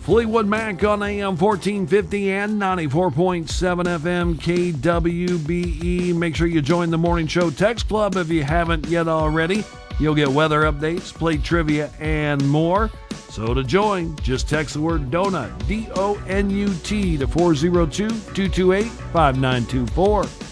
Fleetwood Mac on AM 1450 and 94.7 FM KWBE. Make sure you join the Morning Show Text Club if you haven't yet already. You'll get weather updates, play trivia, and more. So to join, just text the word DONUT, DONUT, to 402-228-5924.